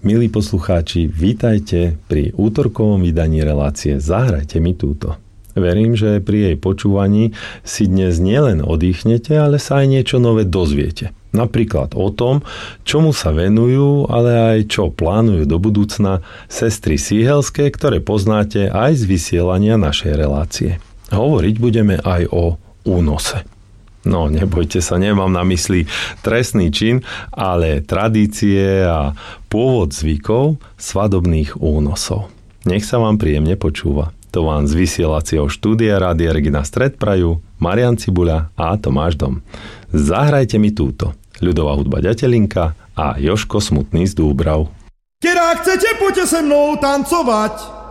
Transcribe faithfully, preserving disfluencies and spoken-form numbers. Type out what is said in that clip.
Milí poslucháči, vítajte pri útorkovom vydaní relácie Zahrajte mi túto. Verím, že pri jej počúvaní si dnes nielen oddychnete, ale sa aj niečo nové dozviete. Napríklad o tom, čomu sa venujú, ale aj čo plánujú do budúcna sestry Síhelské, ktoré poznáte aj z vysielania našej relácie. Hovoriť budeme aj o únose. No, nebojte sa, nemám na mysli trestný čin, ale tradície a pôvod zvykov svadobných únosov. Nech sa vám príjemne počúva. To vám z vysielacieho štúdia Rádia Regina Stred prajú Marian Cibuľa a Tomáš Dom. Zahrajte mi túto. Ľudová hudba Ďatelinka a Jožko Smutný z Dúbrav. Keď chcete, poďte se mnou tancovať.